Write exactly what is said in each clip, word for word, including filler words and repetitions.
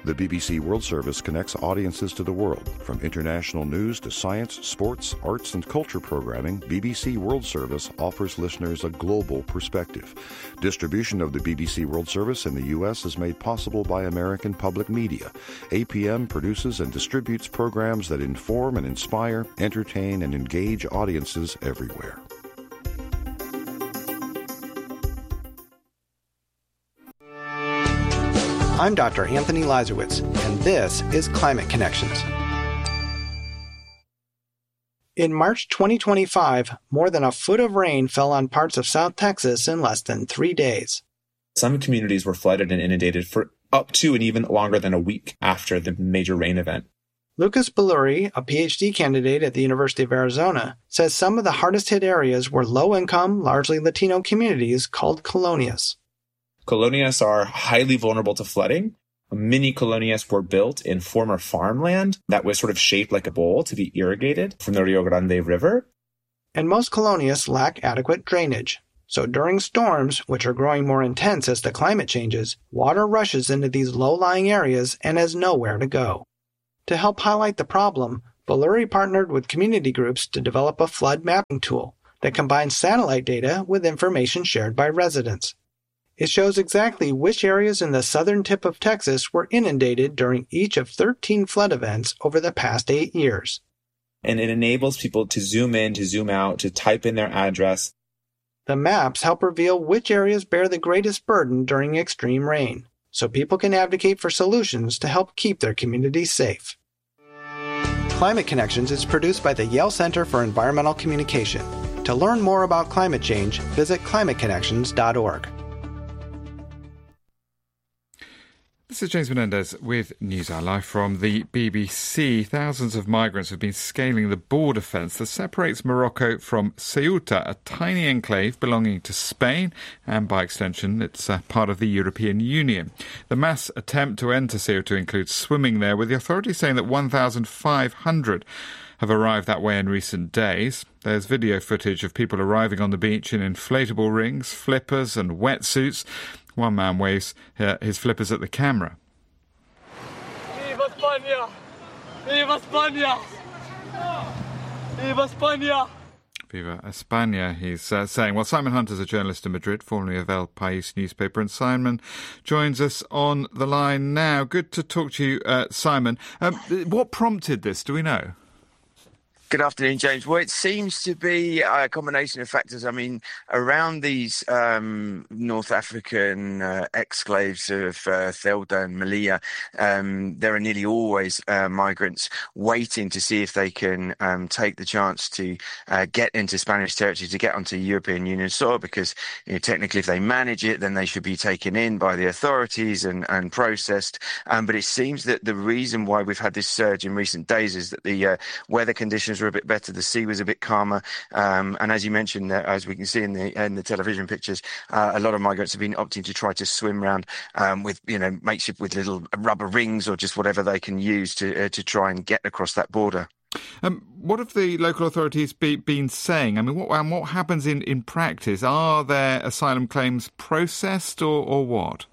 The B B C World Service connects audiences to the world. From international news to science, sports, arts, and culture programming, B B C World Service offers listeners a global perspective. Distribution of the B B C World Service in the U S is made possible by American Public Media. A P M produces and distributes programs that inform and inspire, entertain, and engage audiences everywhere. I'm Doctor Anthony Lazarowitz, and this is Climate Connections. In March twenty twenty-five, more than a foot of rain fell on parts of South Texas in less than three days. Some communities were flooded and inundated for up to and even longer than a week after the major rain event. Lucas Belluri, a P H D candidate at the University of Arizona, says some of the hardest-hit areas were low-income, largely Latino communities called colonias. Colonias are highly vulnerable to flooding. Many colonias were built in former farmland that was sort of shaped like a bowl to be irrigated from the Rio Grande River. And most colonias lack adequate drainage. So during storms, which are growing more intense as the climate changes, water rushes into these low-lying areas and has nowhere to go. To help highlight the problem, Belluri partnered with community groups to develop a flood mapping tool that combines satellite data with information shared by residents. It shows exactly which areas in the southern tip of Texas were inundated during each of thirteen flood events over the past eight years. And it enables people to zoom in, to zoom out, to type in their address. The maps help reveal which areas bear the greatest burden during extreme rain, so people can advocate for solutions to help keep their communities safe. Climate Connections is produced by the Yale Center for Environmental Communication. To learn more about climate change, visit climate connections dot org. This is James Menendez with NewsHour Live from the B B C. Thousands of migrants have been scaling the border fence that separates Morocco from Ceuta, a tiny enclave belonging to Spain, and by extension, it's uh, part of the European Union. The mass attempt to enter Ceuta includes swimming there, with the authorities saying that one thousand five hundred have arrived that way in recent days. There's video footage of people arriving on the beach in inflatable rings, flippers and wetsuits. One man waves uh, his flippers at the camera. Viva España! Viva España! Viva España! Viva España, he's uh, saying. Well, Simon Hunter's a journalist in Madrid, formerly of El País newspaper, and Simon joins us on the line now. Good to talk to you, uh, Simon. Um, what prompted this, do we know? Good afternoon, James. Well, it seems to be a combination of factors. I mean, around these um, North African uh, exclaves of uh, Ceuta and Melilla, um, there are nearly always uh, migrants waiting to see if they can um, take the chance to uh, get into Spanish territory, to get onto European Union soil, because you know, technically if they manage it, then they should be taken in by the authorities and, and processed. Um, but it seems that the reason why we've had this surge in recent days is that the uh, weather conditions were a bit better, the sea was a bit calmer, um, and as you mentioned, uh, as we can see in the in the television pictures, uh, a lot of migrants have been opting to try to swim around um, with you know makeshift with little rubber rings or just whatever they can use to uh, to try and get across that border. Um, what have the local authorities be, been saying? I mean, what um, what happens in, in practice? Are their asylum claims processed or, or what?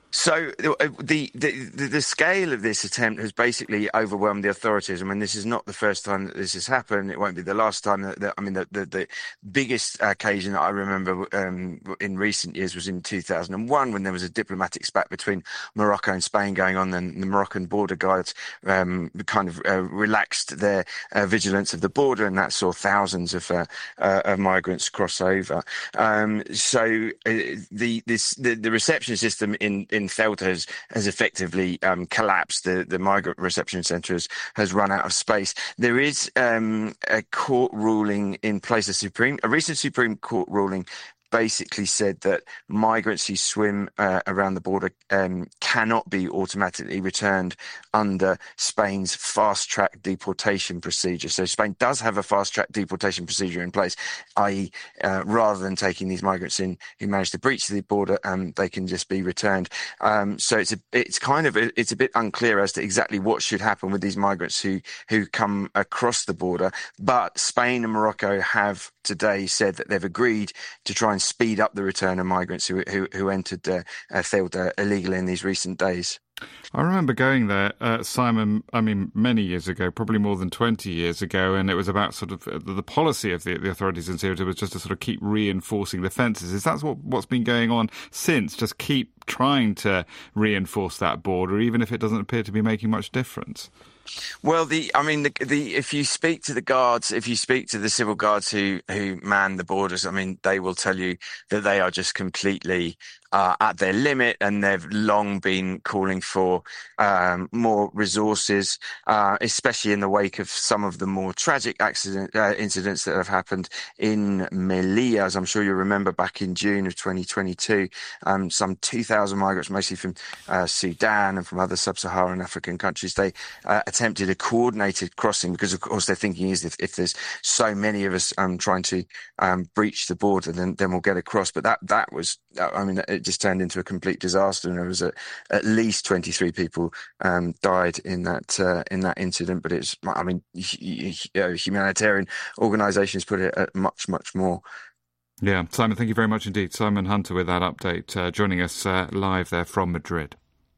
So the, the the scale of this attempt has basically overwhelmed the authorities. I mean, this is not the first time that this has happened. It won't be the last time. That, that I mean, the, the, the biggest occasion that I remember um, in recent years was in two thousand one, when there was a diplomatic spat between Morocco and Spain going on, and the Moroccan border guards um, kind of uh, relaxed their uh, vigilance of the border, and that saw thousands of, uh, uh, of migrants cross over. Um, so uh, the this the, the reception system in in Ceuta has, has effectively um, collapsed. The, the migrant reception centre has, has run out of space. There is um, a court ruling in place, a Supreme, a recent Supreme Court ruling basically said that migrants who swim uh, around the border um, cannot be automatically returned under Spain's fast-track deportation procedure. So Spain does have a fast-track deportation procedure in place, that is, uh, rather than taking these migrants in who manage to breach the border, um, they can just be returned. Um, so it's a, it's kind of a, it's a bit unclear as to exactly what should happen with these migrants who who come across the border. But Spain and Morocco have today said that they've agreed to try and speed up the return of migrants who who, who entered uh, uh, Ceuta illegally in these recent days. I remember going there, uh, Simon, I mean, many years ago, probably more than twenty years ago, and it was about sort of uh, the policy of the, the authorities in Ceuta was just to sort of keep reinforcing the fences. Is that what, what's been going on since? Just keep trying to reinforce that border, even if it doesn't appear to be making much difference? Well, the I mean, the, the if you speak to the guards, if you speak to the civil guards who who man the borders, I mean, they will tell you that they are just completely uh, at their limit, and they've long been calling for um, more resources, uh, especially in the wake of some of the more tragic accident uh, incidents that have happened in Melilla. As I'm sure you remember, back in June of twenty twenty-two, um, some two thousand migrants, mostly from uh, Sudan and from other sub-Saharan African countries, they uh, attempted a coordinated crossing, because of course their thinking is if, if there's so many of us um, trying to um, breach the border, then then we'll get across. But that that was, I mean, it just turned into a complete disaster, and there was a, at least twenty-three people um, died in that uh, in that incident. But it's, I mean, humanitarian organisations put it at much much more. Yeah, Simon, thank you very much indeed. Simon Hunter with that update, uh, joining us uh, live there from Madrid.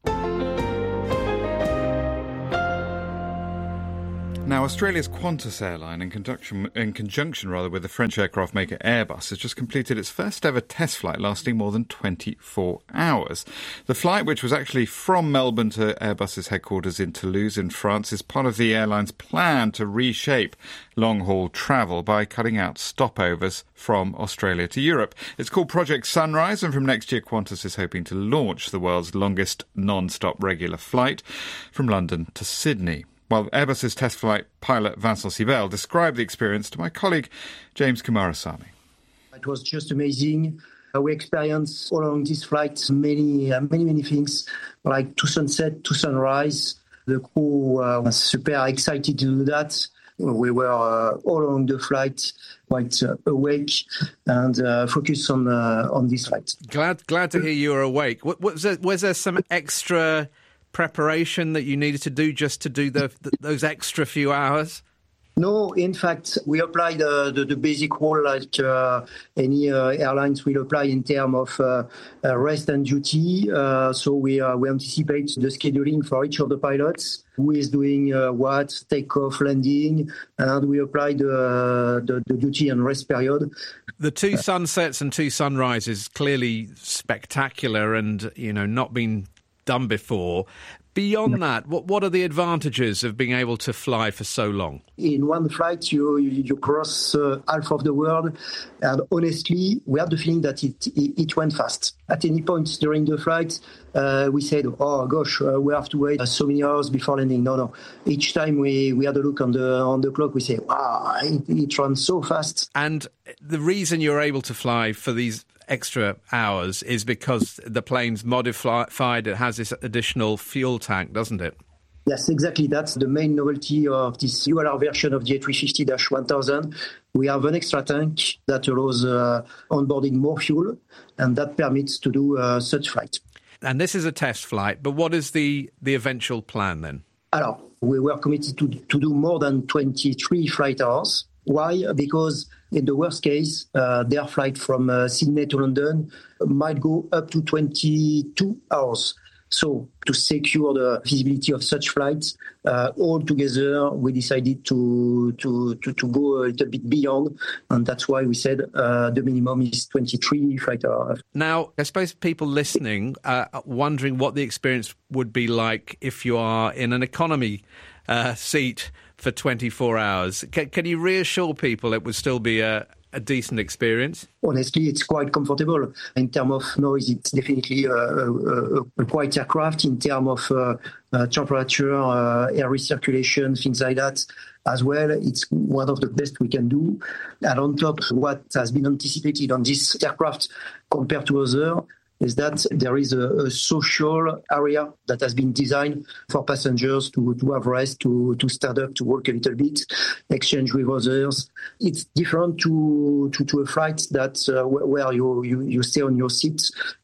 Now, Australia's Qantas airline, in conjunction, in conjunction rather with the French aircraft maker Airbus, has just completed its first ever test flight lasting more than twenty-four hours. The flight, which was actually from Melbourne to Airbus's headquarters in Toulouse in France, is part of the airline's plan to reshape long-haul travel by cutting out stopovers from Australia to Europe. It's called Project Sunrise, and from next year Qantas is hoping to launch the world's longest non-stop regular flight from London to Sydney. While Airbus's test flight pilot Vincent Sibel described the experience to my colleague James Kumarasamy. It was just amazing. Uh, we experienced all along this flight many, uh, many, many things, like to sunset, to sunrise. The crew uh, was super excited to do that. We were uh, all along the flight quite uh, awake and uh, focused on uh, on this flight. Glad, glad to hear you were awake. What, was there, was there some extra preparation that you needed to do just to do the, the, those extra few hours? No, in fact, we applied uh, the, the basic rule like uh, any uh, airlines will apply in terms of uh, uh, rest and duty. Uh, so we uh, we anticipate the scheduling for each of the pilots, who is doing uh, what, takeoff, landing, and we applied uh, the, the duty and rest period. The two sunsets and two sunrises, clearly spectacular and, you know, not been done before. Beyond that, what what are the advantages of being able to fly for so long? In one flight, you you, you cross uh, half of the world, and honestly, we have the feeling that it it, it went fast. At any point during the flight, uh, we said, "Oh gosh, uh, we have to wait uh, so many hours before landing." No, no. Each time we, we had a look on the on the clock, we say, "Wow, it, it runs so fast." And the reason you're able to fly for these extra hours is because the plane's modified, it has this additional fuel tank, doesn't it? Yes, exactly. That's the main novelty of this U L R version of the A three fifty one thousand. We have an extra tank that allows uh, onboarding more fuel, and that permits to do uh, such flight. And this is a test flight, but what is the, the eventual plan then? Alors, we were committed to, to do more than twenty-three flight hours. Why? Because in the worst case, uh, their flight from uh, Sydney to London might go up to twenty-two hours. So to secure the feasibility of such flights, uh, all together, we decided to, to, to, to go a little bit beyond. And that's why we said uh, the minimum is twenty-three flight hours. Now, I suppose people listening are wondering what the experience would be like if you are in an economy uh, seat for twenty-four hours. Can, can you reassure people it would still be a, a decent experience? Honestly, it's quite comfortable. In terms of noise, it's definitely a, a, a quiet aircraft. In terms of uh, uh, temperature, uh, air recirculation, things like that as well, it's one of the best we can do. And on top, what has been anticipated on this aircraft compared to others is that there is a, a social area that has been designed for passengers to, to have rest, to, to stand up, to walk a little bit, exchange with others. It's different to to, to a flight that uh, where you, you, you stay on your seat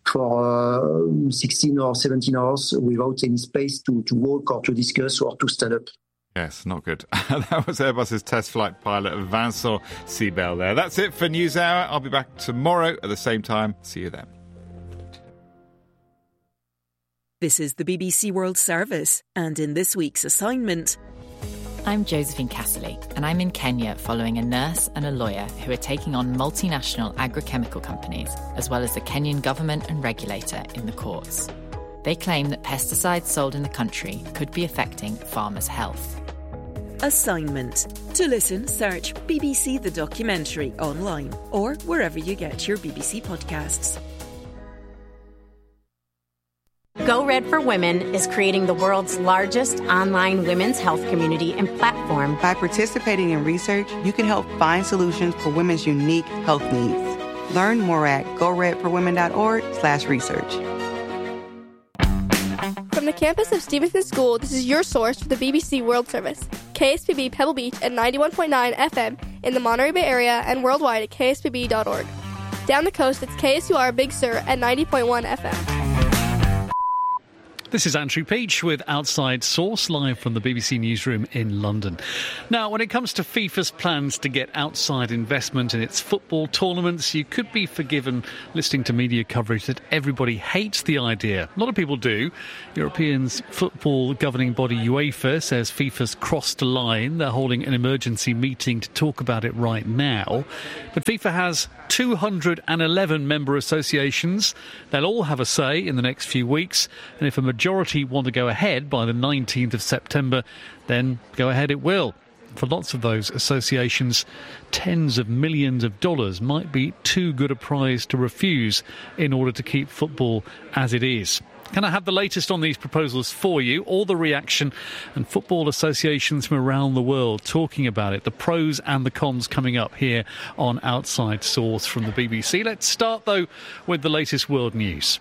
for uh, sixteen or seventeen hours without any space to, to walk or to discuss or to stand up. Yes, not good. That was Airbus's test flight pilot, Vincent Sibel there. That's it for News Hour. I'll be back tomorrow at the same time. See you then. This is the B B C World Service, and in this week's assignment... I'm Josephine Casserly, and I'm in Kenya following a nurse and a lawyer who are taking on multinational agrochemical companies, as well as the Kenyan government and regulator in the courts. They claim that pesticides sold in the country could be affecting farmers' health. Assignment. To listen, search B B C The Documentary online or wherever you get your B B C podcasts. Go Red for Women is creating the world's largest online women's health community and platform. By participating in research, you can help find solutions for women's unique health needs. Learn more at go red for women dot org slash research. From the campus of Stevenson School, this is your source for the B B C World Service. K S P B Pebble Beach at ninety-one point nine F M in the Monterey Bay Area and worldwide at k s p b dot org. Down the coast, it's K S U R Big Sur at ninety point one F M. This is Andrew Peach with Outside Source, live from the B B C Newsroom in London. Now, when it comes to FIFA's plans to get outside investment in its football tournaments, you could be forgiven listening to media coverage that everybody hates the idea. A lot of people do. Europeans football governing body UEFA says FIFA's crossed a line. They're holding an emergency meeting to talk about it right now. But FIFA has two hundred eleven member associations. They'll all have a say in the next few weeks, and if a majority want to go ahead by the nineteenth of September, then go ahead it will. For lots of those associations, tens of millions of dollars might be too good a prize to refuse in order to keep football as it is. Can I have the latest on these proposals for you? All the reaction and football associations from around the world talking about it. The pros and the cons coming up here on Outside Source from the B B C. Let's start, though, with the latest world news.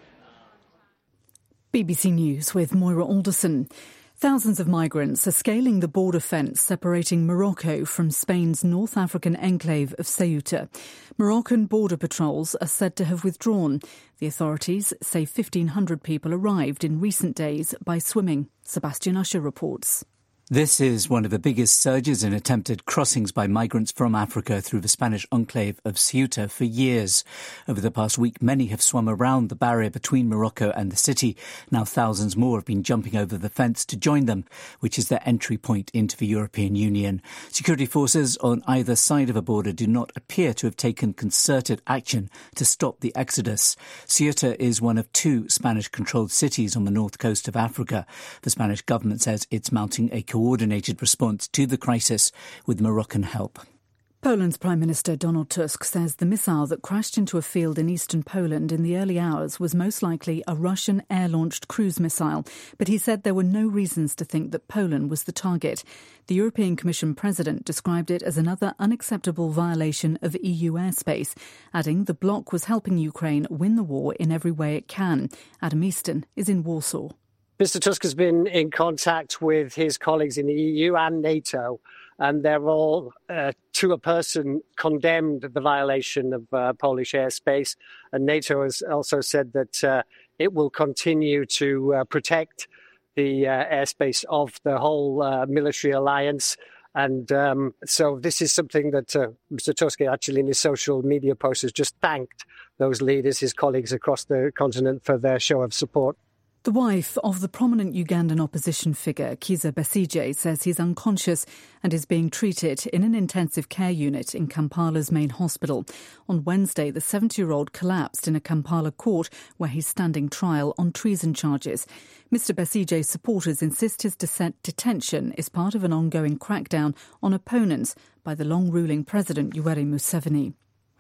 B B C News with Moira Alderson. Thousands of migrants are scaling the border fence separating Morocco from Spain's North African enclave of Ceuta. Moroccan border patrols are said to have withdrawn. The authorities say fifteen hundred people arrived in recent days by swimming. Sebastian Usher reports. This is one of the biggest surges in attempted crossings by migrants from Africa through the Spanish enclave of Ceuta for years. Over the past week, many have swum around the barrier between Morocco and the city. Now thousands more have been jumping over the fence to join them, which is their entry point into the European Union. Security forces on either side of a border do not appear to have taken concerted action to stop the exodus. Ceuta is one of two Spanish-controlled cities on the north coast of Africa. The Spanish government says it's mounting a coordinated response to the crisis with Moroccan help. Poland's Prime Minister Donald Tusk says the missile that crashed into a field in eastern Poland in the early hours was most likely a Russian air-launched cruise missile, but he said there were no reasons to think that Poland was the target. The European Commission President described it as another unacceptable violation of E U airspace, adding the bloc was helping Ukraine win the war in every way it can. Adam Easton is in Warsaw. Mister Tusk has been in contact with his colleagues in the E U and NATO, and they're all, uh, to a person, condemned the violation of uh, Polish airspace. And NATO has also said that uh, it will continue to uh, protect the uh, airspace of the whole uh, military alliance. And um, so this is something that uh, Mister Tusk, actually in his social media post, has just thanked those leaders, his colleagues across the continent, for their show of support. The wife of the prominent Ugandan opposition figure, Kizza Besigye, says he's unconscious and is being treated in an intensive care unit in Kampala's main hospital. On Wednesday, the seventy-year-old collapsed in a Kampala court where he's standing trial on treason charges. Mister Besigye's supporters insist his detention is part of an ongoing crackdown on opponents by the long-ruling President Yoweri Museveni.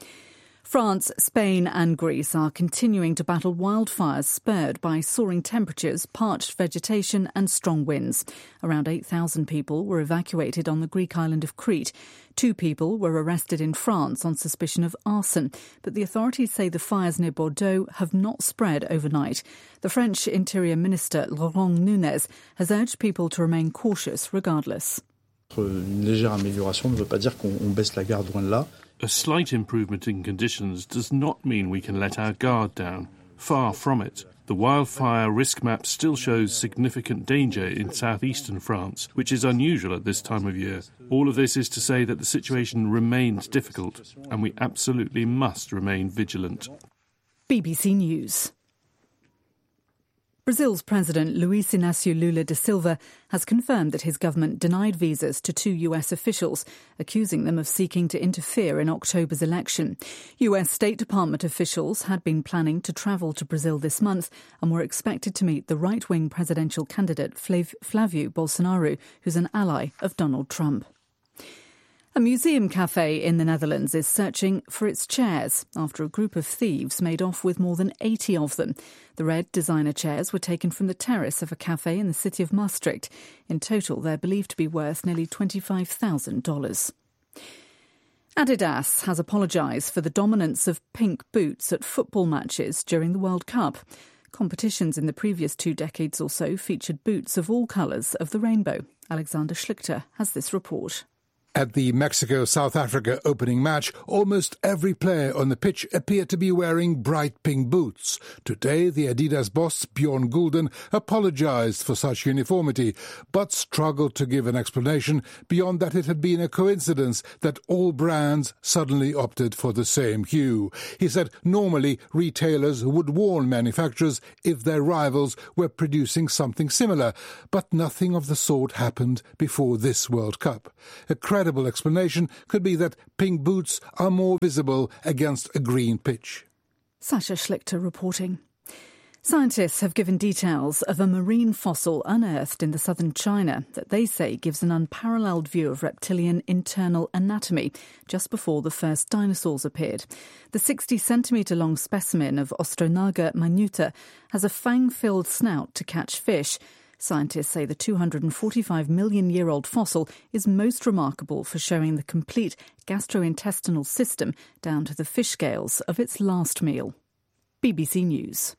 France, Spain and Greece are continuing to battle wildfires spurred by soaring temperatures, parched vegetation and strong winds. Around eight thousand people were evacuated on the Greek island of Crete. Two people were arrested in France on suspicion of arson, but the authorities say the fires near Bordeaux have not spread overnight. The French Interior Minister Laurent Nunez has urged people to remain cautious regardless. Une légère amélioration ne veut pas dire qu'on baisse la garde, loin de là. A slight improvement in conditions does not mean we can let our guard down. Far from it. The wildfire risk map still shows significant danger in southeastern France, which is unusual at this time of year. All of this is to say that the situation remains difficult, and we absolutely must remain vigilant. B B C News. Brazil's President Luiz Inácio Lula da Silva has confirmed that his government denied visas to two U S officials, accusing them of seeking to interfere in October's election. U S State Department officials had been planning to travel to Brazil this month and were expected to meet the right-wing presidential candidate Flav- Flavio Bolsonaro, who's an ally of Donald Trump. A museum cafe in the Netherlands is searching for its chairs after a group of thieves made off with more than eighty of them. The red designer chairs were taken from the terrace of a cafe in the city of Maastricht. In total, they're believed to be worth nearly twenty-five thousand dollars. Adidas has apologised for the dominance of pink boots at football matches during the World Cup. Competitions in the previous two decades or so featured boots of all colours of the rainbow. Alexander Schlichter has this report. At the Mexico-South Africa opening match, almost every player on the pitch appeared to be wearing bright pink boots. Today, the Adidas boss, Bjorn Gulden, apologized for such uniformity, but struggled to give an explanation beyond that it had been a coincidence that all brands suddenly opted for the same hue. He said normally retailers would warn manufacturers if their rivals were producing something similar, but nothing of the sort happened before this World Cup. A credible explanation could be that pink boots are more visible against a green pitch. Sasha Schlichter reporting. Scientists have given details of a marine fossil unearthed in the southern China that they say gives an unparalleled view of reptilian internal anatomy just before the first dinosaurs appeared. The sixty centimetre long specimen of Ostronaga minuta has a fang-filled snout to catch fish. Scientists say the two hundred forty-five million year old fossil is most remarkable for showing the complete gastrointestinal system down to the fish scales of its last meal. B B C News.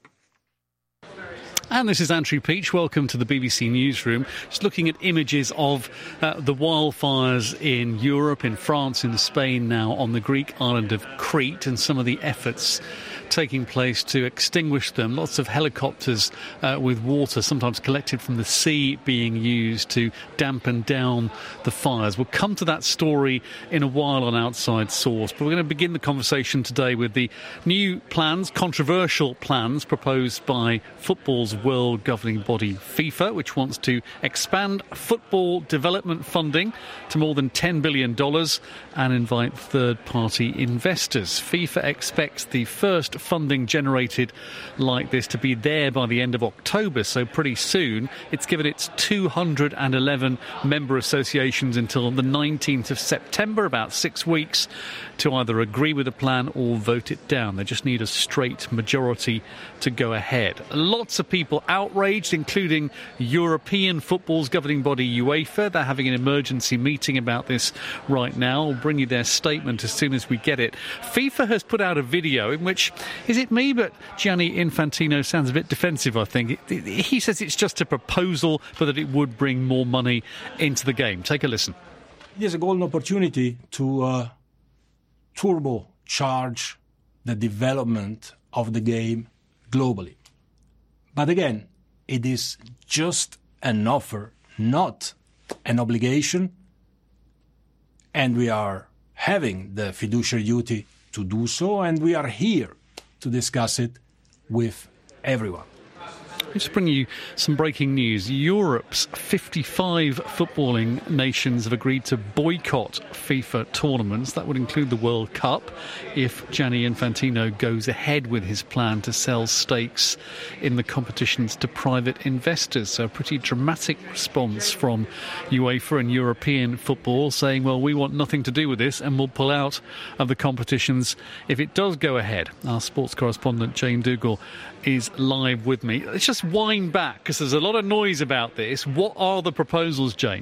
And this is Andrew Peach. Welcome to the B B C Newsroom. Just looking at images of uh, the wildfires in Europe, in France, in Spain now, on the Greek island of Crete, and some of the efforts taking place to extinguish them. Lots of helicopters uh, with water, sometimes collected from the sea, being used to dampen down the fires. We'll come to that story in a while on Outside Source, but we're going to begin the conversation today with the new plans, controversial plans, proposed by football's world governing body FIFA, which wants to expand football development funding to more than ten billion dollars and invite third-party investors. FIFA expects the first funding generated like this to be there by the end of October, so pretty soon. It's given its two hundred eleven member associations until the nineteenth of September, about six weeks, to either agree with the plan or vote it down. They just need a straight majority to go ahead. Lots of people outraged, including European football's governing body UEFA. They're having an emergency meeting about this right now. I'll bring you their statement as soon as we get it. FIFA has put out a video in which, is it me, but Gianni Infantino sounds a bit defensive, I think. He says it's just a proposal, but that it would bring more money into the game. Take a listen. It is a golden opportunity to uh, turbocharge the development of the game globally. But again, it is just an offer, not an obligation, and we are having the fiduciary duty to do so, and we are here to discuss it with everyone. Let's bring you some breaking news. Europe's fifty-five footballing nations have agreed to boycott FIFA tournaments. That would include the World Cup if Gianni Infantino goes ahead with his plan to sell stakes in the competitions to private investors. So a pretty dramatic response from UEFA and European football, saying, well, we want nothing to do with this and we'll pull out of the competitions if it does go ahead. Our sports correspondent Jane Dougal is live with me. Let's just wind back, because there's a lot of noise about this. What are the proposals, Jane?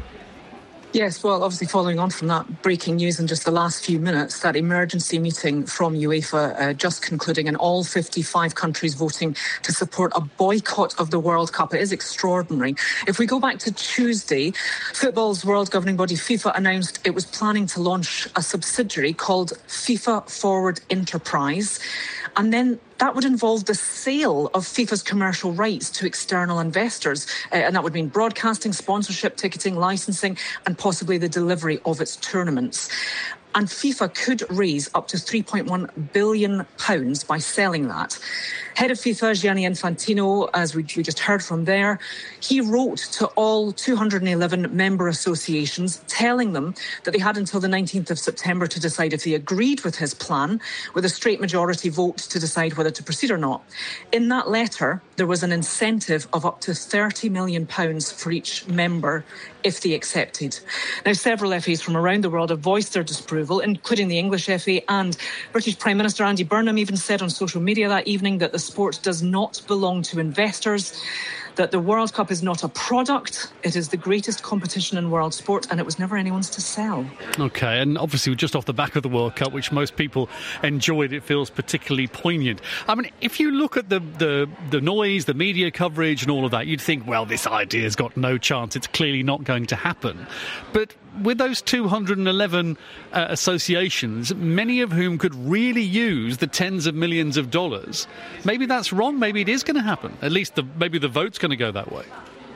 Yes, well, obviously following on from that breaking news in just the last few minutes, that emergency meeting from UEFA uh, just concluding, and all fifty-five countries voting to support a boycott of the World Cup. It is extraordinary. If we go back to Tuesday, football's world governing body FIFA announced it was planning to launch a subsidiary called FIFA Forward Enterprise, and then that would involve the sale of FIFA's commercial rights to external investors. Uh, and that would mean broadcasting, sponsorship, ticketing, licensing, and possibly the delivery of its tournaments. and FIFA could raise up to three point one billion pounds by selling that. Head of FIFA, Gianni Infantino, as we, we just heard from there, he wrote to all two hundred eleven member associations telling them that they had until the nineteenth of September to decide if they agreed with his plan, with a straight majority vote to decide whether to proceed or not. In that letter, there was an incentive of up to thirty million pounds for each member if they accepted. Now, several F As from around the world have voiced their disapproval, including the English F A, and British Prime Minister Andy Burnham even said on social media that evening that the sport does not belong to investors, that the World Cup is not a product, it is the greatest competition in world sport, and it was never anyone's to sell. OK, and obviously just off the back of the World Cup, which most people enjoyed, it feels particularly poignant. I mean, if you look at the, the, the noise, the media coverage and all of that, you'd think, well, this idea's got no chance, it's clearly not going to happen. But with those two hundred eleven uh, associations, many of whom could really use the tens of millions of dollars, maybe that's wrong, maybe it is going to happen. At least the, maybe the vote's going to go that way.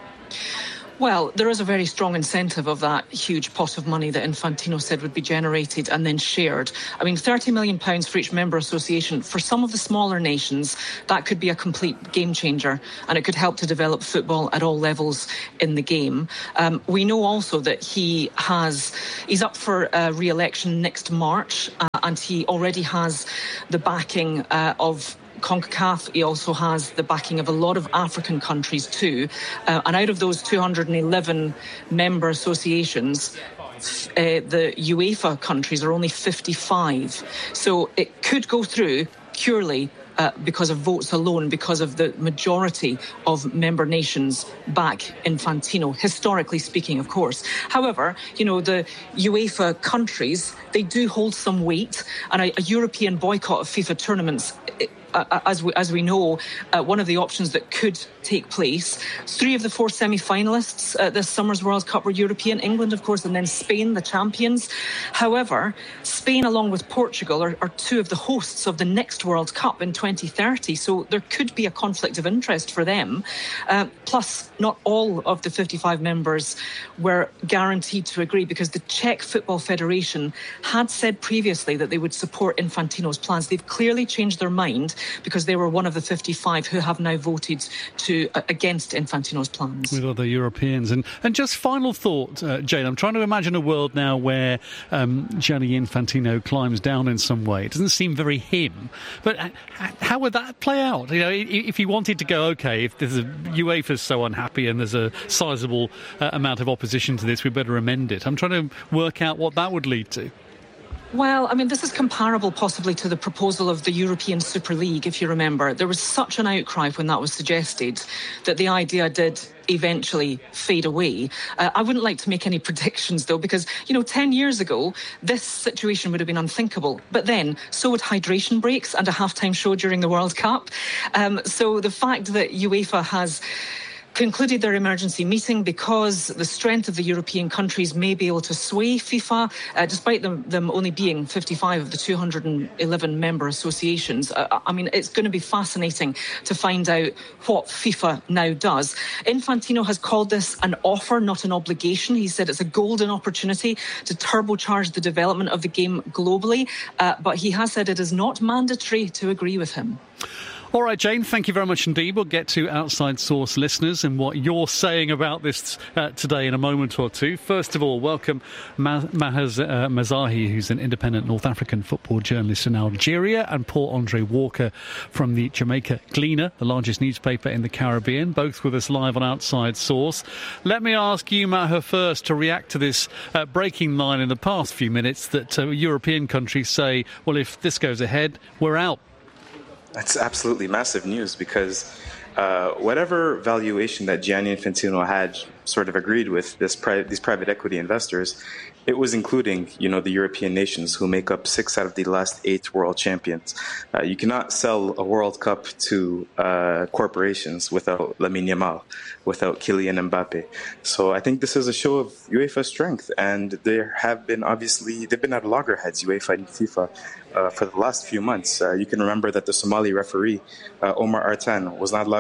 Well, there is a very strong incentive of that huge pot of money that Infantino said would be generated and then shared. I mean, thirty million pounds for each member association. For some of the smaller nations, that could be a complete game changer, and it could help to develop football at all levels in the game. Um, we know also that he has, he's up for uh, re-election next March, uh, and he already has the backing uh, of CONCACAF. He also has the backing of a lot of African countries too. Uh, and out of those two hundred eleven member associations, uh, the UEFA countries are only fifty-five. So it could go through purely Uh, because of votes alone, because of the majority of member nations back Infantino, historically speaking, of course. However, you know, the UEFA countries, they do hold some weight, and a, a European boycott of FIFA tournaments, uh, as, we, as we know, uh, one of the options that could take place. Three of the four semi-finalists at this summer's World Cup were European, England, of course, and then Spain, the champions. However, Spain, along with Portugal, are, are two of the hosts of the next World Cup in twenty thirty, so there could be a conflict of interest for them. Uh, plus, not all of the fifty-five members were guaranteed to agree, because the Czech Football Federation had said previously that they would support Infantino's plans. They've clearly changed their mind, because they were one of the fifty-five who have now voted to uh, against Infantino's plans. With other Europeans. And, and just final thought, uh, Jane, I'm trying to imagine a world now where um, Gianni Infantino climbs down in some way. It doesn't seem very him. But how would that play out? You know, if he wanted to go, OK, if there's a UEFA's so unhappy and there's a sizable uh, amount of opposition to this, we better amend it. I'm trying to work out what that would lead to. Well, I mean, this is comparable possibly to the proposal of the European Super League, if you remember. There was such an outcry when that was suggested that the idea did eventually fade away. Uh, I wouldn't like to make any predictions, though, because, you know, ten years ago, this situation would have been unthinkable. But then, so would hydration breaks and a halftime show during the World Cup. Um, so the fact that UEFA has concluded their emergency meeting because the strength of the European countries may be able to sway FIFA, uh, despite them, them only being fifty-five of the two hundred eleven member associations. Uh, I mean, it's going to be fascinating to find out what FIFA now does. Infantino has called this an offer, not an obligation. He said it's a golden opportunity to turbocharge the development of the game globally, uh, but he has said it is not mandatory to agree with him. All right, Jane, thank you very much indeed. We'll get to Outside Source listeners and what you're saying about this uh, today in a moment or two. First of all, welcome Ma- Mahaz uh, Mazahi, who's an independent North African football journalist in Algeria, and Paul Andre Walker from the Jamaica Gleaner, the largest newspaper in the Caribbean, both with us live on Outside Source. Let me ask you, Maher, first to react to this uh, breaking line in the past few minutes that uh, European countries say, well, if this goes ahead, we're out. That's absolutely massive news, because uh, whatever valuation that Gianni Infantino had sort of agreed with this pri- these private equity investors, it was including, you know, the European nations who make up six out of the last eight world champions. Uh, you cannot sell a World Cup to uh, corporations without Lamine Yamal, without Kylian Mbappe. So I think this is a show of UEFA's strength, and there have been obviously they've been at loggerheads, UEFA and FIFA, uh, for the last few months. Uh, you can remember that the Somali referee uh, Omar Artan was not allowed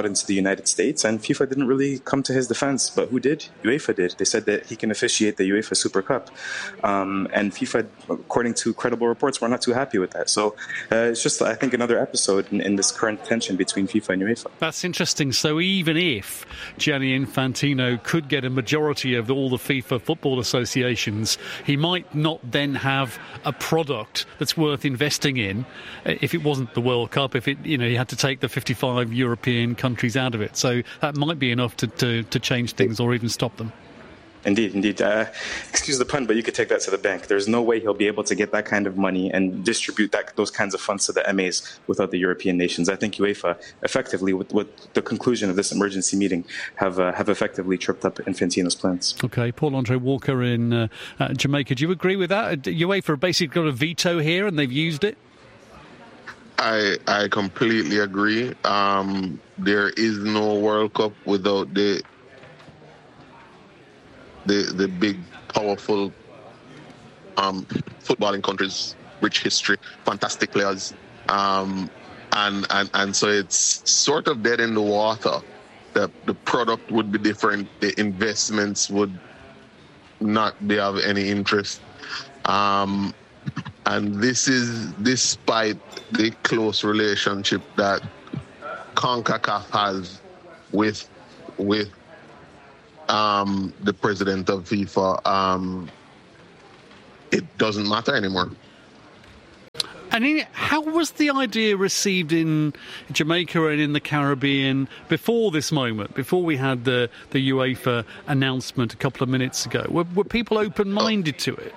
out into the United States, and FIFA didn't really come to his defense. But who did? UEFA did. They said that he can officiate the UEFA Super Cup. Um, and FIFA, according to credible reports, were not too happy with that. So uh, it's just, I think, another episode in, in this current tension between FIFA and UEFA. That's interesting. So even if Gianni Infantino could get a majority of all the FIFA football associations, he might not then have a product that's worth investing in if it wasn't the World Cup, if it, you know, he had to take the fifty-five European countries out of it. So that might be enough to, to, to change things or even stop them. Indeed, indeed. Uh, excuse the pun, but you could take that to the bank. There's no way he'll be able to get that kind of money and distribute that, those kinds of funds to the M As without the European nations. I think UEFA, effectively, with, with the conclusion of this emergency meeting, have uh, have effectively tripped up Infantino's plans. Okay, Paul-Andre Walker in uh, uh, Jamaica. Do you agree with that? UEFA basically got a veto here and they've used it? I I completely agree. Um, there is no World Cup without the the the big, powerful um, footballing countries, rich history, fantastic players, um, and and and so it's sort of dead in the water. The the product would be different. The investments would not be of any interest. Um, And this is despite the close relationship that CONCACAF has with with um, the president of FIFA. Um, it doesn't matter anymore. And in, how was the idea received in Jamaica and in the Caribbean before this moment, before we had the, the UEFA announcement a couple of minutes ago? Were, were people open-minded to it?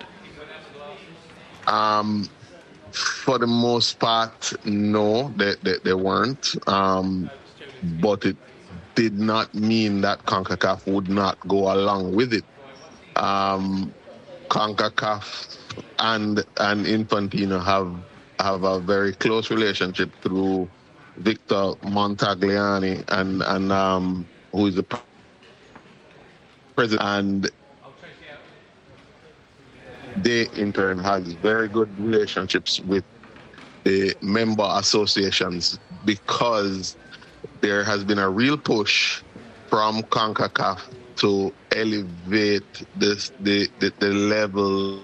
Um, for the most part, no, they, they, they weren't. Um, but it did not mean that CONCACAF would not go along with it. Um, CONCACAF and and Infantino have have a very close relationship through Victor Montagliani and and um, who is the president. And they, in turn, has very good relationships with the member associations because there has been a real push from CONCACAF to elevate this, the, the, the level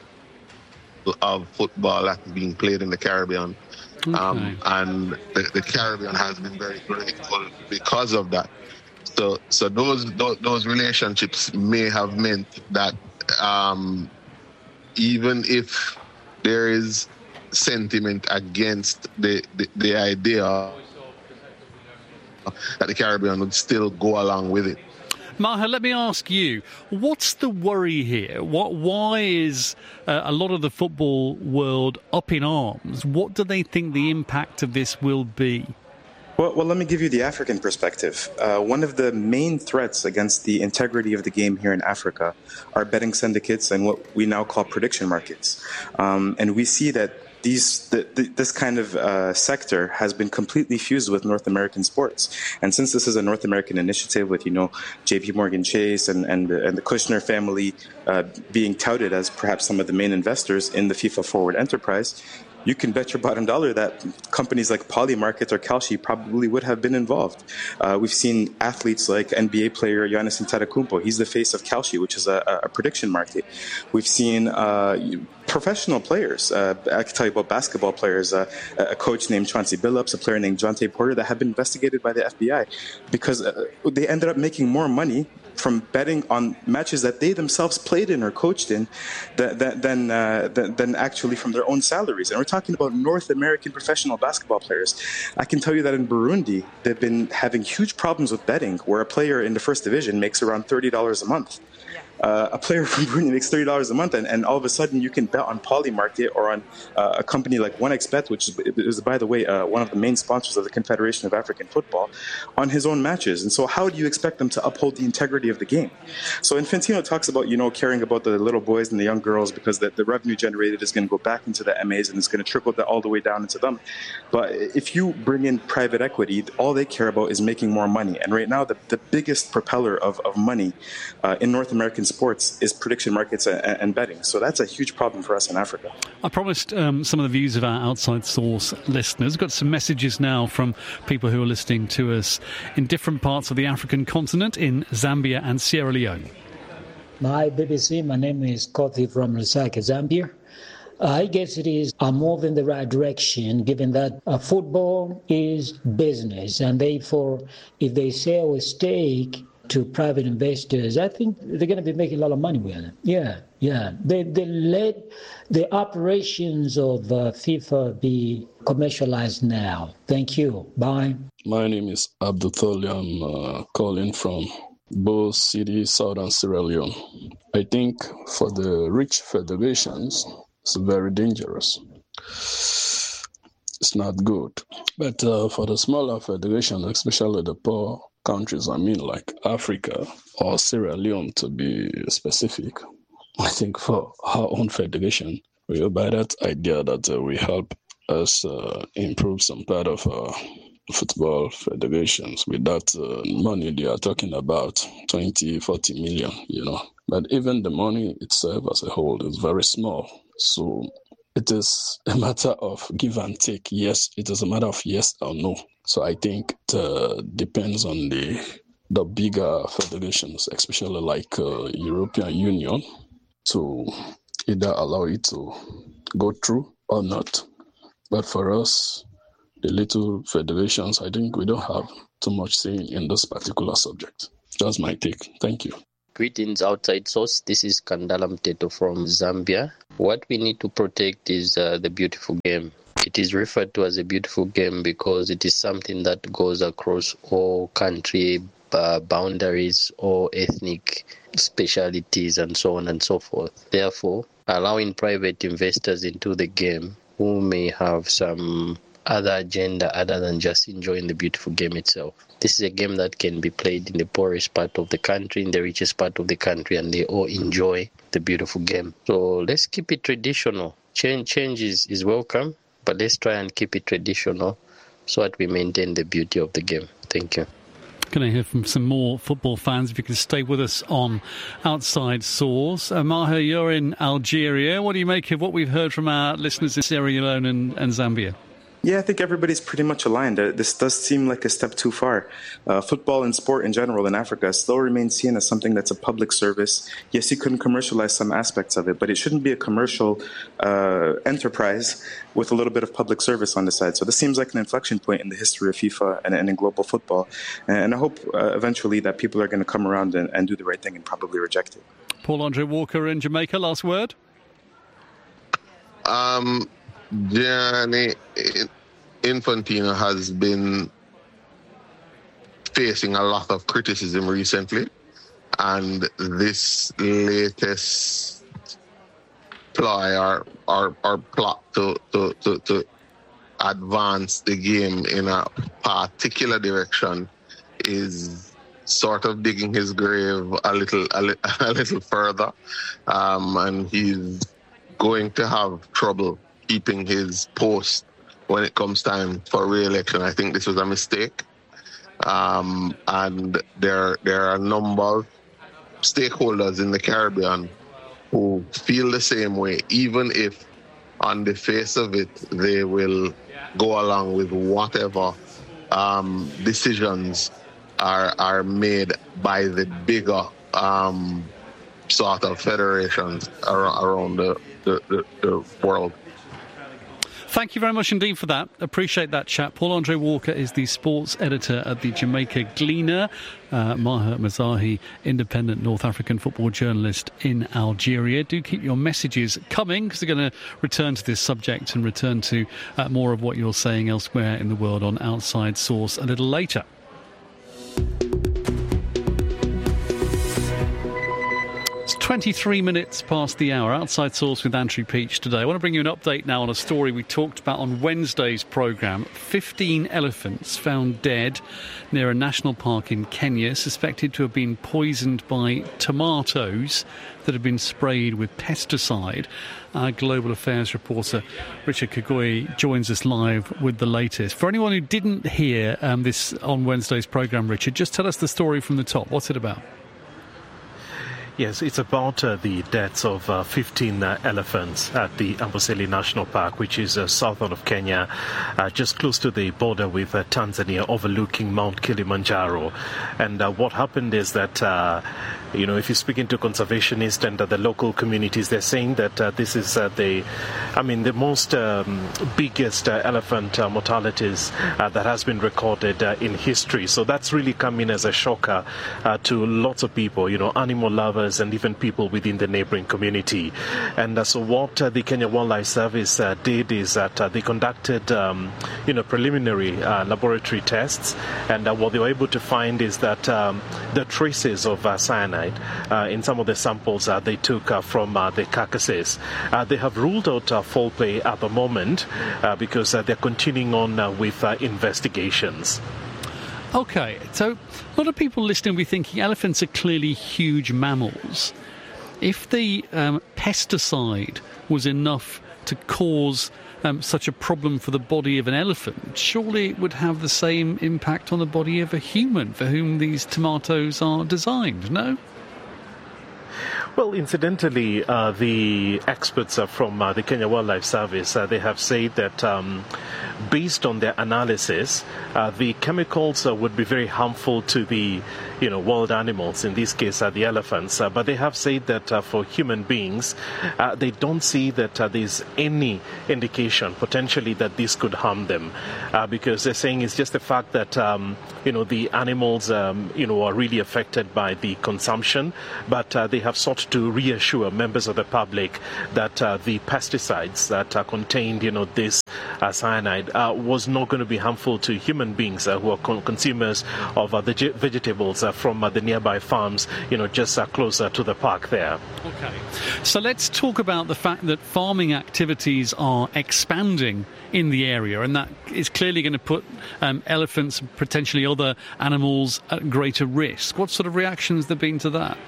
of football that's being played in the Caribbean. Okay. Um, and the, the Caribbean has been very grateful because of that. So, so those, those, those relationships may have meant that um, even if there is sentiment against the, the, the idea that the Caribbean would still go along with it. Maher, let me ask you, what's the worry here? What, why is uh, a lot of the football world up in arms? What do they think the impact of this will be? Well, well, let me give you the African perspective. Uh, one of the main threats against the integrity of the game here in Africa are betting syndicates and what we now call prediction markets. Um, and we see that these the, the, this kind of uh, sector has been completely fused with North American sports. And since this is a North American initiative with, you know, J P Morgan Chase and, and, and the Kushner family uh, being touted as perhaps some of the main investors in the FIFA Forward enterprise, you can bet your bottom dollar that companies like Polymarket or Kalshi probably would have been involved. Uh, we've seen athletes like N B A player Giannis Antetokounmpo. He's the face of Kalshi, which is a, a prediction market. We've seen uh, professional players. Uh, I can tell you about basketball players. Uh, a coach named Chauncey Billups, a player named Jonte Porter that have been investigated by the F B I because uh, they ended up making more money from betting on matches that they themselves played in or coached in than than, uh, than than actually from their own salaries. And we're talking about North American professional basketball players. I can tell you that in Burundi, they've been having huge problems with betting, where a player in the first division makes around thirty dollars a month. Uh, a player from Burundi makes thirty dollars a month, and, and all of a sudden you can bet on Polymarket or on uh, a company like OneXBet, which is, is by the way, uh, one of the main sponsors of the Confederation of African Football, on his own matches. And so how do you expect them to uphold the integrity of the game? So Infantino talks about, you know, caring about the little boys and the young girls because the, the revenue generated is going to go back into the M As and it's going to trickle that all the way down into them. But if you bring in private equity, all they care about is making more money. And right now, the, the biggest propeller of, of money uh, in North American sports is prediction markets and, and betting. So that's a huge problem for us in Africa. I promised um, some of the views of our Outside Source listeners. We've got some messages now from people who are listening to us in different parts of the African continent, in Zambia and Sierra Leone. Hi, B B C. My name is Kofi from Lusaka, Zambia. I guess it is a move in the right direction, given that uh, football is business, and therefore, if they sell a stake to private investors, I think they're going to be making a lot of money with it. Yeah, yeah. They they let the operations of uh, FIFA be commercialized now. Thank you. Bye. My name is Abdul Tholi. I'm uh, calling from Bo City, Southern Sierra Leone. I think for the rich federations, it's very dangerous. It's not good. But uh, for the smaller federations, especially the poor countries, I mean like Africa or Sierra Leone to be specific, I think for our own federation, we will buy that idea that uh, we help us uh, improve some part of our football federations with that uh, money they are talking about, twenty, forty million, you know. But even the money itself as a whole is very small. So it is a matter of give and take. Yes, it is a matter of yes or no. So I think it uh, depends on the the bigger federations, especially like uh, European Union, to either allow it to go through or not. But for us, the little federations, I think we don't have too much say in this particular subject. That's my take. Thank you. Greetings, Outside Source. This is Kandala Mteto from Zambia. What we need to protect is uh, the beautiful game. It is referred to as a beautiful game because it is something that goes across all country uh, boundaries or ethnic specialities and so on and so forth. Therefore, allowing private investors into the game who may have some other agenda other than just enjoying the beautiful game itself. This is a game that can be played in the poorest part of the country, in the richest part of the country, and they all enjoy the beautiful game. So let's keep it traditional. Change, change is, is welcome, but let's try and keep it traditional so that we maintain the beauty of the game. Thank you. Going to hear from some more football fans. If you can stay with us on Outside Source. Uh, Maher, you're in Algeria. What do you make of what we've heard from our listeners in Sierra Leone and, and Zambia? Yeah, I think everybody's pretty much aligned. Uh, this does seem like a step too far. Uh, football and sport in general in Africa still remains seen as something that's a public service. Yes, you can commercialize some aspects of it, but it shouldn't be a commercial uh, enterprise with a little bit of public service on the side. So this seems like an inflection point in the history of FIFA and, and in global football. And I hope uh, eventually that people are going to come around and, and do the right thing and probably reject it. Paul-Andre Walker in Jamaica, last word? Um... Gianni Infantino has been facing a lot of criticism recently, and this latest ploy or, or, or plot to, to, to, to advance the game in a particular direction is sort of digging his grave a little a, li- a little further, um, and he's going to have trouble keeping his post when it comes time for re-election. I think this was a mistake. Um, and there, there are a number of stakeholders in the Caribbean who feel the same way, even if on the face of it, they will go along with whatever um, decisions are, are made by the bigger um, sort of federations around, around the, the, the, the world. Thank you very much indeed for that. Appreciate that chat. Paul-Andre Walker is the sports editor at the Jamaica Gleaner. Uh, Maher Mezahi, independent North African football journalist in Algeria. Do keep your messages coming, because they're going to return to this subject and return to uh, more of what you're saying elsewhere in the world on Outside Source a little later. twenty-three minutes past the hour. Outside Source with Andrew Peach today. I want to bring you an update now on a story we talked about on Wednesday's programme. fifteen elephants found dead near a national park in Kenya, suspected to have been poisoned by tomatoes that had been sprayed with pesticide. Our Global Affairs reporter Richard Kagoi joins us live with the latest. For anyone who didn't hear um, this on Wednesday's programme, Richard, just tell us the story from the top. What's it about? Yes, it's about uh, the deaths of uh, fifteen uh, elephants at the Amboseli National Park, which is uh, southern of Kenya, uh, just close to the border with uh, Tanzania, overlooking Mount Kilimanjaro. And uh, what happened is that, uh, you know, if you speak into conservationists and uh, the local communities, they're saying that uh, this is uh, the, I mean, the most um, biggest uh, elephant uh, mortalities uh, that has been recorded uh, in history. So that's really come in as a shocker uh, to lots of people, you know, animal lovers and even people within the neighboring community. And uh, so what uh, the Kenya Wildlife Service uh, did is that uh, they conducted, um, you know, preliminary uh, laboratory tests. And uh, what they were able to find is that um, the traces of uh, cyanide uh, in some of the samples uh, they took uh, from uh, the carcasses. Uh, they have ruled out uh, foul play at the moment uh, because uh, they're continuing on uh, with uh, investigations. OK, so a lot of people listening will be thinking elephants are clearly huge mammals. If the um, pesticide was enough to cause um, such a problem for the body of an elephant, surely it would have the same impact on the body of a human for whom these tomatoes are designed, no? Well, incidentally, uh, the experts uh, from uh, the Kenya Wildlife Service, uh, they have said that um, based on their analysis, uh, the chemicals uh, would be very harmful to the, you know, wild animals, in this case uh, the elephants. Uh, but they have said that uh, for human beings, uh, they don't see that uh, there's any indication potentially that this could harm them, uh, because they're saying it's just the fact that, um, you know, the animals, um, you know, are really affected by the consumption. But uh, they have sought to reassure members of the public that uh, the pesticides that uh, contained, you know, this uh, cyanide uh, was not going to be harmful to human beings uh, who are con- consumers of uh, the ge- vegetables uh, from uh, the nearby farms, you know, just uh, closer to the park there. Okay, so let's talk about the fact that farming activities are expanding in the area, and that is clearly going to put um, elephants and potentially other animals at greater risk. What sort of reactions have there been to that?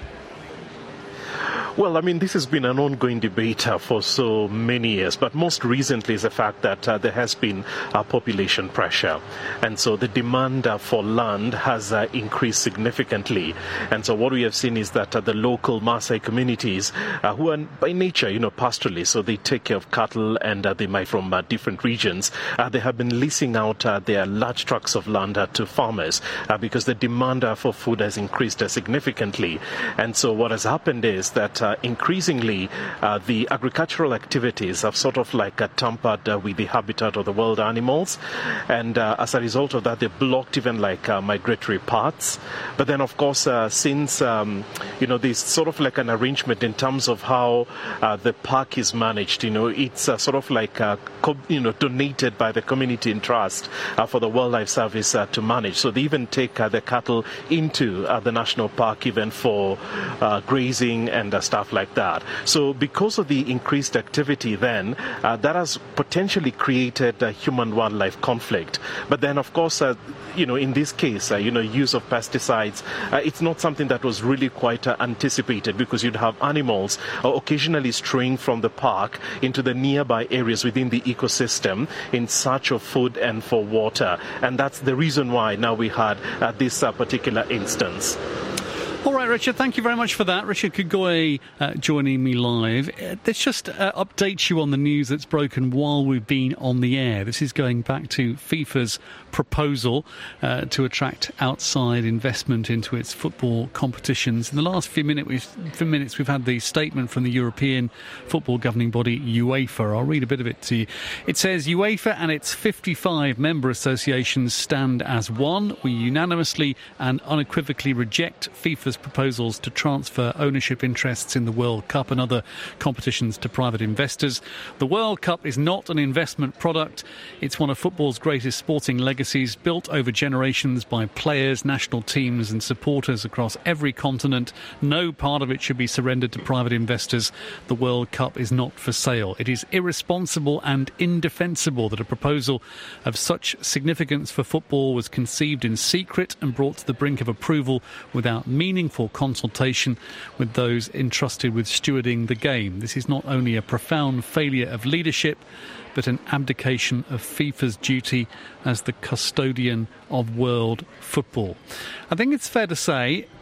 Well, I mean, this has been an ongoing debate uh, for so many years, but most recently is the fact that uh, there has been uh, population pressure. And so the demand uh, for land has uh, increased significantly. And so what we have seen is that uh, the local Maasai communities, uh, who are by nature, you know, pastoralists, so they take care of cattle and uh, they might from uh, different regions, uh, they have been leasing out uh, their large tracts of land uh, to farmers uh, because the demand uh, for food has increased uh, significantly. And so what has happened is that Uh, increasingly, uh, the agricultural activities have sort of like uh, tampered uh, with the habitat of the wild animals, and uh, as a result of that, they blocked even like uh, migratory paths. But then, of course, uh, since um, you know, there's sort of like an arrangement in terms of how uh, the park is managed. You know, it's uh, sort of like uh, co- you know donated by the community in trust uh, for the Wildlife Service uh, to manage. So they even take uh, the cattle into uh, the national park even for uh, grazing and uh, stuff like that. So because of the increased activity then, uh, that has potentially created a human-wildlife conflict. But then, of course, uh, you know, in this case, uh, you know, use of pesticides, uh, it's not something that was really quite uh, anticipated, because you'd have animals uh, occasionally straying from the park into the nearby areas within the ecosystem in search of food and for water. And that's the reason why now we had uh, this uh, particular instance. All right, Richard, thank you very much for that. Richard Kagoye uh, joining me live. Uh, let's just uh, update you on the news that's broken while we've been on the air. This is going back to FIFA's proposal uh, to attract outside investment into its football competitions. In the last few, minute we've, few minutes, we've had the statement from the European football governing body, UEFA. I'll read a bit of it to you. It says, UEFA and its fifty-five member associations stand as one. We unanimously and unequivocally reject FIFA's proposals to transfer ownership interests in the World Cup and other competitions to private investors. The World Cup is not an investment product. It's one of football's greatest sporting legacies, built over generations by players, national teams and supporters across every continent. No part of it should be surrendered to private investors. The World Cup is not for sale. It is irresponsible and indefensible that a proposal of such significance for football was conceived in secret and brought to the brink of approval without meaningful consultation with those entrusted with stewarding the game. This is not only a profound failure of leadership, but an abdication of FIFA's duty as the custodian of world football. I think it's fair to say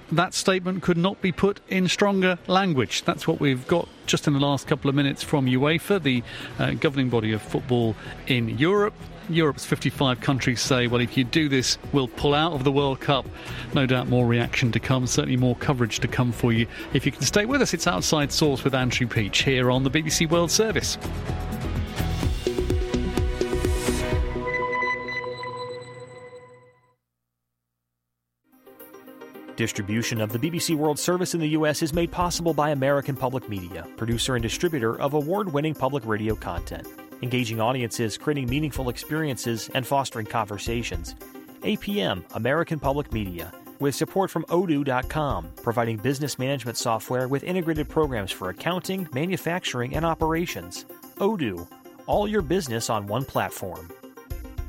that statement could not be put in stronger language. That's what we've got just in the last couple of minutes from UEFA, the uh, governing body of football in Europe. Europe's fifty-five countries say, well, if you do this, we'll pull out of the World Cup. No doubt more reaction to come, certainly more coverage to come for you. If you can stay with us, it's Outside Source with Andrew Peach here on the B B C World Service. Distribution of the B B C World Service in the U S is made possible by American Public Media, producer and distributor of award-winning public radio content, engaging audiences, creating meaningful experiences, and fostering conversations. A P M, American Public Media, with support from odoo dot com, providing business management software with integrated programs for accounting, manufacturing, and operations. Odoo, all your business on one platform.